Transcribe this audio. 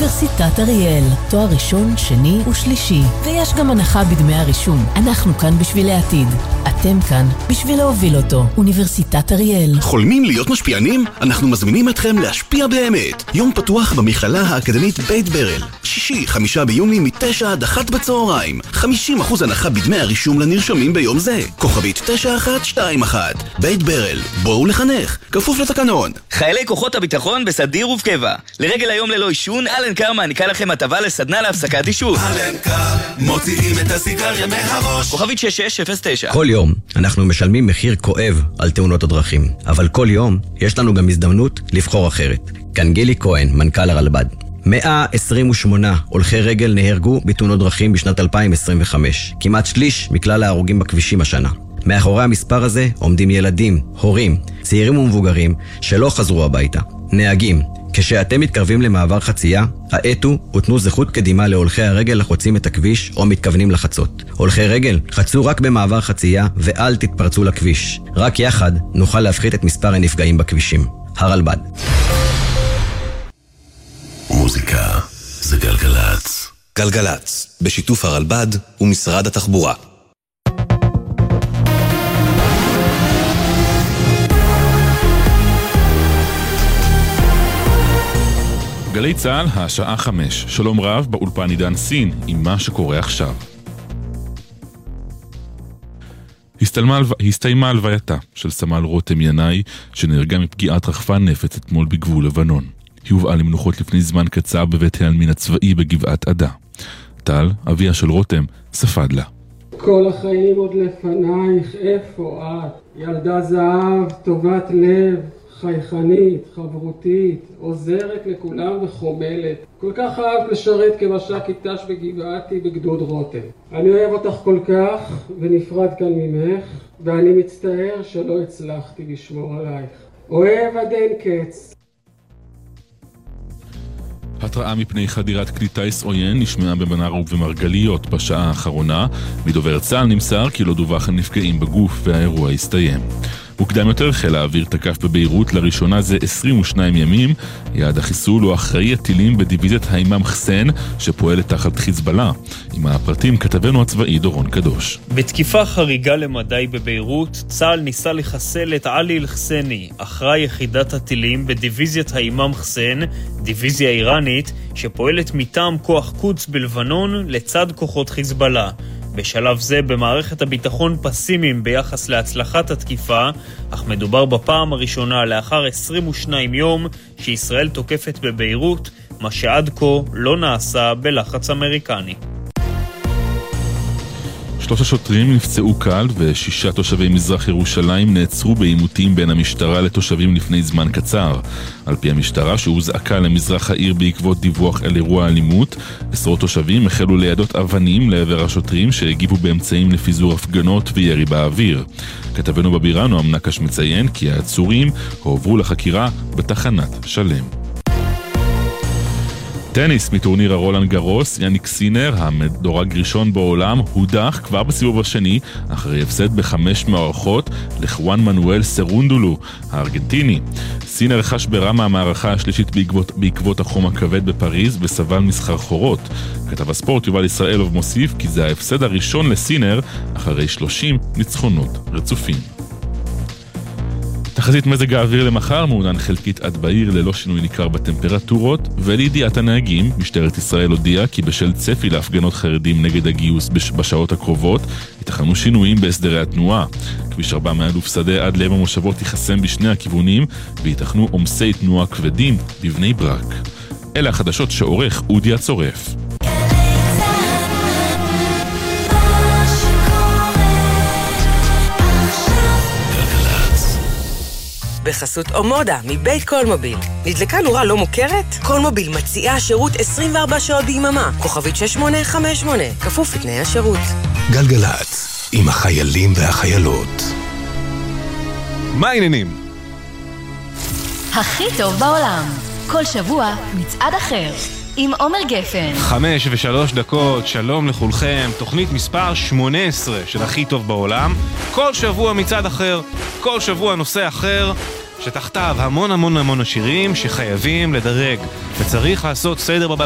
אוניברסיטת אריאל, תואר ראשון, שני ושלישי, ויש גם הנחה בדמי הרישום. אנחנו כאן בשביל העתיד. אתם כאן בשביל להוביל אותו. אוניברסיטת אריאל. חולמים להיות משפיענים? אנחנו מזמינים אתכם להשפיע באמת. יום פתוח במכללה האקדמית בית ברל. שישי, 5 ביוני מ-9 עד 1 בצהריים. 50% הנחה בדמי הרישום לנרשמים ביום זה. כוכבית 9121. בית ברל. בואו לחנך. כפוף לתקנון. חיילי כוחות הביטחון בסדיר ובקבע. לרגל היום ללא עישון, אלנקר מעניקה לכם הטבה לסדנה להפסקת עישון. אלנקר, מוציאים את הסיגריה מהראש. כוכבית 6609. כל יום אנחנו משלמים מחיר כואב על תאונות הדרכים, אבל כל יום יש לנו גם הזדמנות לבחור אחרת. כאן גילי כהן, מנכ"ל הרלב"ד. 128 הולכי רגל נהרגו בתאונות דרכים בשנת 2025, כמעט שליש מכלל ההרוגים בכבישים השנה. מאחורי המספר הזה עומדים ילדים, הורים, צעירים ומבוגרים שלא חזרו הביתה. נהגים, כשאתם מתקרבים למעבר חצייה, האטו ותנו זכות קדימה להולכי הרגל החוצים את הכביש או מתכוונים לחצות. הולכי רגל, חצו רק במעבר חצייה ואל תתפרצו לכביש. רק יחד נוכל להפחית את מספר הנפגעים בכבישים. הרלב"ד. מוזיקה זה גלגלץ. גלגלץ, בשיתוף הרלב"ד ומשרד התחבורה. גלי צהל, השעה 5. שלום רב, באולפן עידן סין, עם מה שקורה עכשיו. הסתיימה הלווייתה של סמל רותם ינאי, שנהרגה מפגיעת רחפן נפץ אתמול בגבול לבנון. היא הובאה למנוחות לפני זמן קצר בבית העלמין הצבאי בגבעת עדה. טל, אביה של רותם, ספד לה. כל החיים עוד לפנייך, איפה את? ילדה זהב, טובת לב, חייכנית, חברותית, עוזרת לכולם וחומלת. כל כך אהב לשרת כמש"קית ת"ש בגבעתי בגדוד רותם. אני אוהב אותך כל כך ונפרד כאן ממך, ואני מצטער שלא הצלחתי לשמור עלייך. אוהב עד אין קץ. התראה מפני חדירת כלי טיס עוין נשמעה במנרה ובמרגליות בשעה האחרונה. מדובר צה"ל נמסר כי לא דווח על נפגעים בגוף והאירוע הסתיים. מוקדם יותר חיל האוויר תקף בביירות לראשונה זה 22 ימים. יעד החיסול הוא אחראי הטילים בדיוויזיית האימאם חסן שפועלת תחת חיזבאללה. עם הפרטים כתבנו הצבאי דורון קדוש. בתקיפה חריגה למדי בביירות, צה"ל ניסה לחסל את עלי אל-חסני, אחראי יחידת הטילים בדיוויזיית האימאם חסן, דיוויזיה איראנית שפועלת מטעם כוח קודס בלבנון לצד כוחות חיזבאללה. בשלב זה במערכת הביטחון פסימיים ביחס להצלחת התקיפה, אך מדובר בפעם הראשונה לאחר 22 יום שישראל תוקפת בביירות, מה שעד כה לא נעשה בלחץ אמריקני. 3 שוטרים נפצעו קל ו6 תושבי מזרח ירושלים נעצרו בעימותים בין המשטרה לתושבים לפני זמן קצר. על פי המשטרה שהוזעקה למזרח העיר בעקבות דיווח על אירוע אלימות, עשרות תושבים החלו לידות אבנים לעבר השוטרים שהגיבו באמצעים לפיזור הפגנות וירי באוויר. כתבנו בבירה נועם נקש מציין כי העצורים הועברו לחקירה בתחנת שלם. טניס מטורניר הרולנד גרוס, יניק סינר, המדורג ראשון בעולם, הודח כבר בסיבוב השני, אחרי הפסד ב5 מערכות לחואן מנואל סרונדולו, הארגנטיני. סינר חש ברע מהמערכה השלישית בעקבות החום הכבד בפריז וסבל מסחרחורות. כתב הספורט יובל ישראלוב מוסיף כי זה ההפסד הראשון לסינר אחרי 30 ניצחונות רצופים. תחזית מזג האוויר למחר מעונן חלקית עד בעיר ללא שינוי ניכר בטמפרטורות, ולידיעת הנהגים, משטרת ישראל הודיעה כי בשל צפי להפגנות חרדים נגד הגיוס בשעות הקרובות, ייתכנו שינויים בהסדרי התנועה. כביש 4 מאלוף שדה עד לב המושבות ייחסם בשני הכיוונים, וייתכנו עומסי תנועה כבדים בבני ברק. אלה החדשות שעורך אודי הצורף. בחסות אומודה מבית קולמוביל. נדלקה נורה לא מוכרת? קולמוביל מציעה שירות 24 שעות ביממה. כוכבית 6858. כפוף לתנאי השירות. גלגלץ, עם החיילים והחיילות. מה העניינים? הכי טוב בעולם. כל שבוע מצעד אחר. עם עומר גפן. 5:03, שלום לכולכם. תוכנית מספר 18 של הכי טוב בעולם. כל שבוע מצעד אחר. כל שבוע נושא אחר. שתחתיו המון השירים שחייבים לדרג. וצריך לעשות סדר